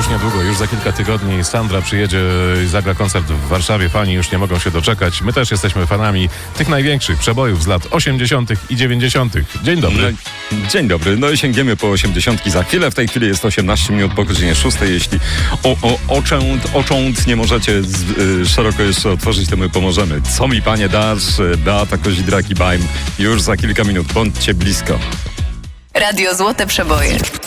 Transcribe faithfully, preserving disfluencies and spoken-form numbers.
już niedługo, już za kilka tygodni Sandra przyjedzie i zagra koncert w Warszawie. Fani już nie mogą się doczekać. My też jesteśmy fanami tych największych przebojów z lat osiemdziesiątych i dziewięćdziesiątych. Dzień dobry. No, dzień dobry. No i sięgniemy po osiemdziesiątki za chwilę. W tej chwili jest osiemnaście minut po godzinie szóstej. Jeśli o, o, ocząt, ocząt nie możecie z, y, szeroko jeszcze otworzyć, to my pomożemy. Co mi panie dasz? Beata Kozidrak i Bajm. Już za kilka minut. Bądźcie blisko. Radio Złote Przeboje.